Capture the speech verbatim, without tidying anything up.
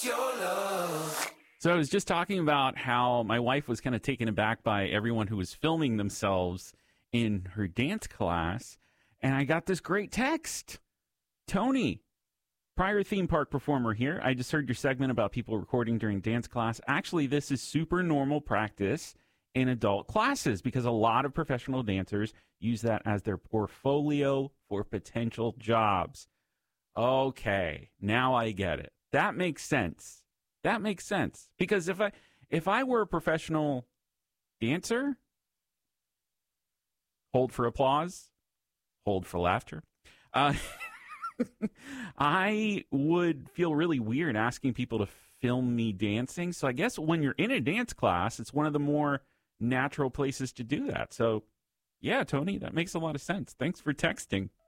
So I was just talking about how my wife was kind of taken aback by everyone who was filming themselves in her dance class. And I got this great text. Tony, prior theme park performer here. I just heard your segment about people recording during dance class. Actually, this is super normal practice in adult classes because a lot of professional dancers use that as their portfolio for potential jobs. Okay, now I get it. That makes sense. That makes sense. Because if I if I were a professional dancer, hold for applause, hold for laughter, uh, I would feel really weird asking people to film me dancing. So I guess when you're in a dance class, it's one of the more natural places to do that. So, yeah, Tony, that makes a lot of sense. Thanks for texting.